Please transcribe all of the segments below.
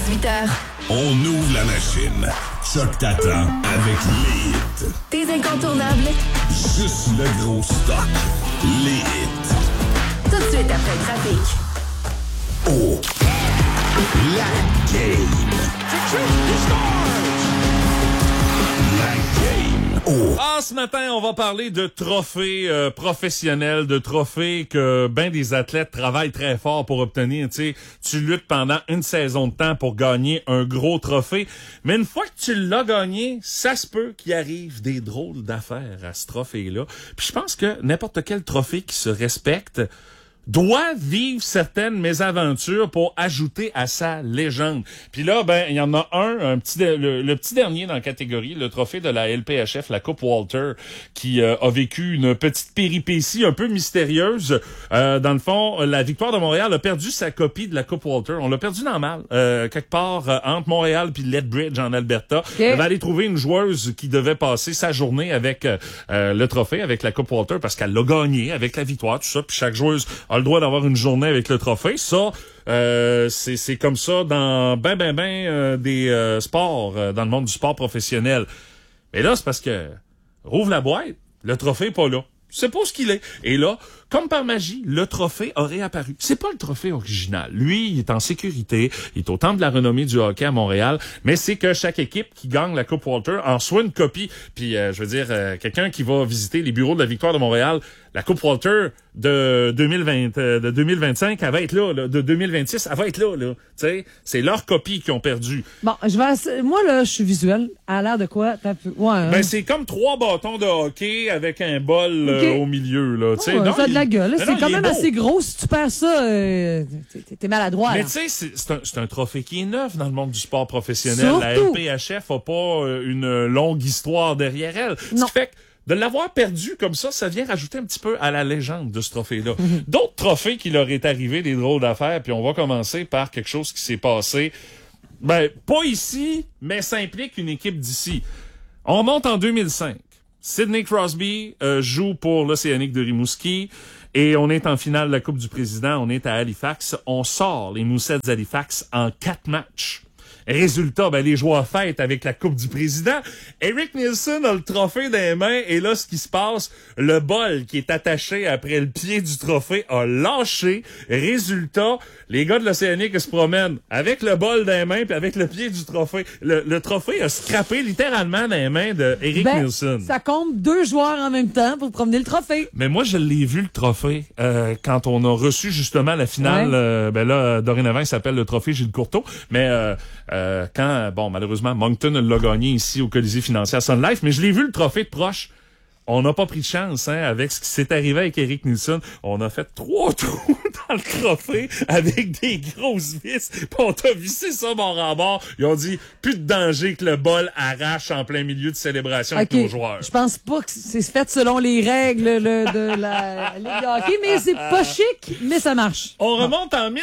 18h. On ouvre la machine. Choc t'attend avec les hits. Tes incontournables. Juste le gros stock. Les hits. Tout de suite après le trafic. Oh! La game. La game. Oh! Ah, ce matin, on va parler de trophées professionnels, de trophées que ben des athlètes travaillent très fort pour obtenir. Tu luttes pendant une saison de temps pour gagner un gros trophée, mais une fois que tu l'as gagné, ça se peut qu'il arrive des drôles d'affaires à ce trophée-là. Puis je pense que n'importe quel trophée qui se respecte doit vivre certaines mésaventures pour ajouter à sa légende. Puis là, ben, il y en a le petit dernier dans la catégorie, le trophée de la LPHF, la Coupe Walter, qui a vécu une petite péripétie un peu mystérieuse. Dans le fond, la Victoire de Montréal a perdu sa copie de la Coupe Walter. On l'a perdu dans le mal, quelque part entre Montréal puis Lethbridge en Alberta. Okay. Elle va aller trouver une joueuse qui devait passer sa journée avec le trophée, avec la Coupe Walter, parce qu'elle l'a gagné avec la victoire, tout ça. Puis chaque joueuse a le droit d'avoir une journée avec le trophée. Ça, c'est comme ça dans des sports, dans le monde du sport professionnel. Mais là, c'est parce que rouvre la boîte, le trophée est pas là. C'est pas ce qu'il est. Et là, comme par magie, le trophée a réapparu. C'est pas le trophée original. Lui, il est en sécurité. Il est au temple de la renommée du hockey à Montréal. Mais c'est que chaque équipe qui gagne la Coupe Walter en soit une copie. Puis, je veux dire, quelqu'un qui va visiter les bureaux de la Victoire de Montréal, la Coupe Walter de 2025, elle va être là, de 2026, elle va être là. Tu sais, c'est leur copie qu'ils ont perdu. Bon, moi, là, je suis visuel. À l'air de quoi? Ben, c'est comme 3 bâtons de hockey avec un bol au milieu, là. Tu sais, ça a de la gueule. C'est quand même assez gros. Si tu perds ça, t'es maladroit. Mais tu sais, c'est un trophée qui est neuf dans le monde du sport professionnel. Surtout. La LPHF a pas une longue histoire derrière elle. Ce qui fait que de l'avoir perdu comme ça vient rajouter un petit peu à la légende de ce trophée-là. D'autres trophées qui leur est arrivé, des drôles d'affaires, puis on va commencer par quelque chose qui s'est passé, ben, pas ici, mais ça implique une équipe d'ici. On monte en 2005. Sidney Crosby joue pour l'Océanique de Rimouski et on est en finale de la Coupe du Président. On est à Halifax. On sort les Moussets d'Halifax en 4 matchs. Résultat, ben, les joueurs fêtent avec la Coupe du Président. Eric Nielsen a le trophée dans les mains et là, ce qui se passe, le bol qui est attaché après le pied du trophée a lâché. Résultat, les gars de l'Océanique se promènent avec le bol dans les mains puis avec le pied du trophée. Le trophée a scrappé littéralement dans les mains de Eric Nielsen. Ça compte 2 joueurs en même temps pour promener le trophée. Mais moi, je l'ai vu, le trophée, quand on a reçu justement la finale. Ouais. Ben là, dorénavant, il s'appelle le trophée Gilles Courteau. Mais quand, bon, malheureusement, Moncton l'a gagné ici au Colisée financier à Sun Life, mais je l'ai vu le trophée de proche. On n'a pas pris de chance, avec ce qui s'est arrivé avec Eric Nielsen. On a fait 3 trous dans le trophée avec des grosses vis. Puis on t'a vissé ça bord en bord. Ils ont dit, plus de danger que le bol arrache en plein milieu de célébration avec nos joueurs. Je pense pas que c'est fait selon les règles de la Ligue de hockey, mais c'est pas chic, mais ça marche. On remonte en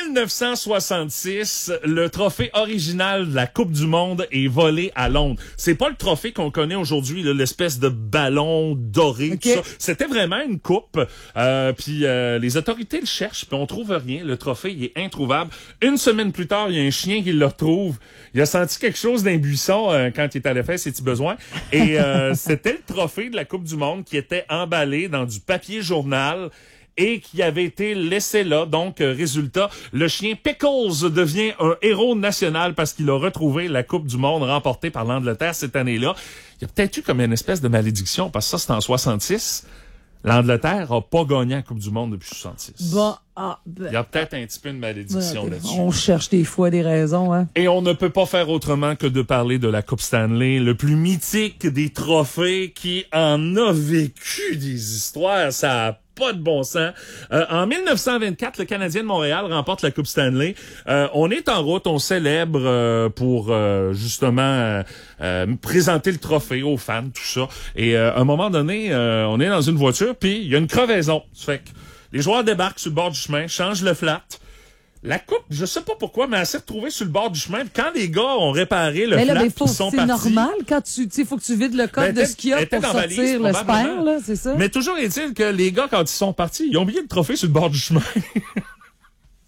1966. Le trophée original de la Coupe du Monde est volé à Londres. C'est pas le trophée qu'on connaît aujourd'hui, l'espèce de ballon doré, tout ça. C'était vraiment une coupe. Puis les autorités le cherchent, puis on trouve rien. Le trophée, il est introuvable. Une semaine plus tard, il y a un chien qui le retrouve. Il a senti quelque chose d'un buisson quand il est allé faire ses petits besoins. Et c'était le trophée de la Coupe du Monde qui était emballé dans du papier journal et qui avait été laissé là. Donc, résultat, le chien Pickles devient un héros national parce qu'il a retrouvé la Coupe du Monde remportée par l'Angleterre cette année-là. Il y a peut-être eu comme une espèce de malédiction, parce que ça, c'était en 66. L'Angleterre a pas gagné la Coupe du Monde depuis 66. Il y a peut-être un petit peu de malédiction là-dessus. On cherche des fois des raisons, hein. Et on ne peut pas faire autrement que de parler de la Coupe Stanley, le plus mythique des trophées qui en a vécu des histoires. Ça a pas de bon sens. En 1924, le Canadien de Montréal remporte la Coupe Stanley. On est en route, on célèbre pour justement présenter le trophée aux fans, tout ça. Et à un moment donné, on est dans une voiture, puis il y a une crevaison. Ça fait que les joueurs débarquent sur le bord du chemin, changent le flat. La coupe, je sais pas pourquoi, mais elle s'est retrouvée sur le bord du chemin. Quand les gars ont réparé le flat, ils sont partis. C'est normal quand il faut que tu vides le coffre de ce qu'il y a pour sortir le spare, là, c'est ça? Mais toujours est-il que les gars, quand ils sont partis, ils ont oublié le trophée sur le bord du chemin.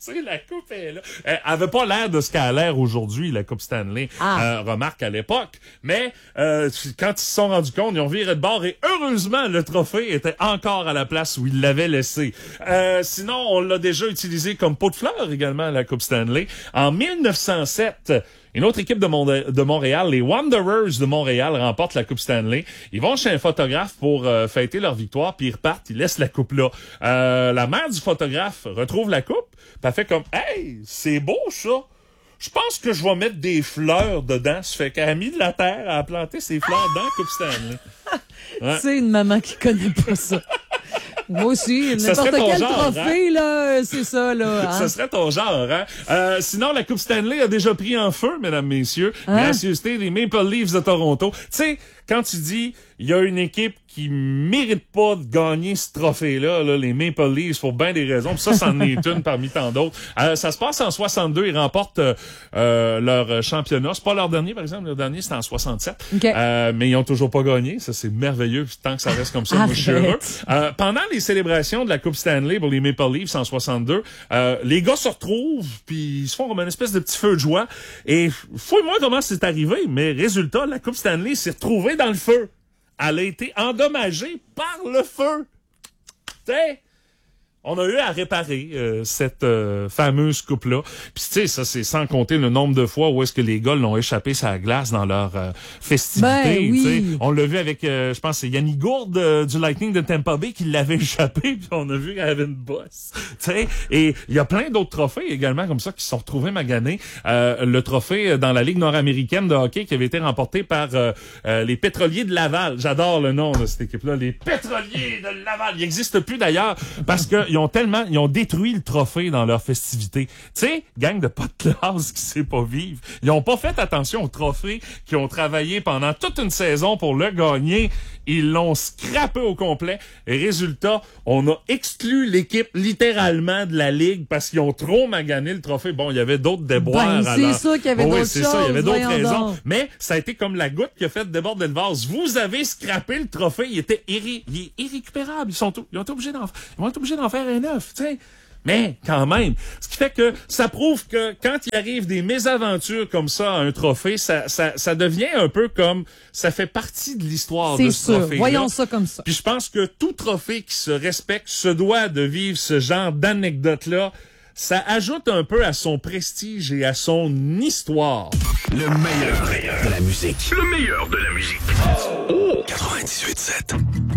sais, la coupe est là. Elle avait pas l'air de ce qu'elle a l'air aujourd'hui, la Coupe Stanley. Remarque à l'époque. Mais quand ils se sont rendus compte, ils ont viré de bord et heureusement, le trophée était encore à la place où ils l'avaient laissé. Sinon, on l'a déjà utilisé comme pot de fleurs également, la Coupe Stanley. En 1907, une autre équipe de Montréal, les Wanderers de Montréal, remportent la Coupe Stanley. Ils vont chez un photographe pour fêter leur victoire, puis ils repartent, ils laissent la coupe là. La mère du photographe retrouve la coupe, puis elle fait comme « Hey, c'est beau ça! Je pense que je vais mettre des fleurs dedans. » Ça fait qu'elle a mis de la terre, elle a planté ses fleurs dans la Coupe Stanley. Ouais. C'est une maman qui connaît pas ça. Moi aussi, n'importe quel trophée, là, c'est ça, là. Hein? Ça serait ton genre, hein? Sinon, la Coupe Stanley a déjà pris en feu, mesdames, messieurs. Gracieuseté des Maple Leafs de Toronto. Tu sais, quand tu dis, il y a une équipe qui mérite pas de gagner ce trophée-là, là, les Maple Leafs, pour bien des raisons. Puis ça, c'en est une parmi tant d'autres. Ça se passe en 62. Ils remportent leur championnat. C'est pas leur dernier, par exemple. Leur dernier, c'était en 67. Okay. Mais ils ont toujours pas gagné. Ça, c'est merveilleux. Tant que ça reste comme ça, moi, je suis heureux. Pendant les célébrations de la Coupe Stanley pour les Maple Leafs en 62, les gars se retrouvent, puis ils se font comme une espèce de petit feu de joie. Et fouille-moi comment c'est arrivé, mais résultat, la Coupe Stanley s'est retrouvée dans le feu. Elle a été endommagée par le feu. T'sais, on a eu à réparer cette fameuse coupe-là. Puis tu sais, ça, c'est sans compter le nombre de fois où est-ce que les gars l'ont échappé sur la glace dans leur festivité. Ben, oui. On l'a vu avec, je pense, c'est Yannick Gourde du Lightning de Tampa Bay qui l'avait échappé, puis on a vu qu'elle avait une bosse. T'sais, et il y a plein d'autres trophées également comme ça qui se sont retrouvés maganés. Le trophée dans la Ligue nord-américaine de hockey qui avait été remporté par les Pétroliers de Laval. J'adore le nom de cette équipe-là, les Pétroliers de Laval. Il n'existe plus d'ailleurs parce que ils ont détruit le trophée dans leur festivité. Tu sais, gang de pas de classe qui sait pas vivre. Ils ont pas fait attention au trophée, qui ont travaillé pendant toute une saison pour le gagner. Ils l'ont scrappé au complet. Et résultat, on a exclu l'équipe littéralement de la Ligue parce qu'ils ont trop magané le trophée. Bon, il y avait d'autres déboires. C'est sûr qu'il y avait d'autres choses. C'est ça, il y avait d'autres raisons. Mais ça a été comme la goutte qui a fait déborder le vase. Vous avez scrappé le trophée. Il est irrécupérable. Ils vont être obligés d'en faire un neuf, tu sais. Mais, quand même. Ce qui fait que ça prouve que quand il arrive des mésaventures comme ça à un trophée, ça devient un peu comme, ça fait partie de l'histoire de ce trophée-là. Voyons ça comme ça. Puis je pense que tout trophée qui se respecte se doit de vivre ce genre d'anecdote-là. Ça ajoute un peu à son prestige et à son histoire. Le meilleur de la musique. Le meilleur de la musique. 98.7.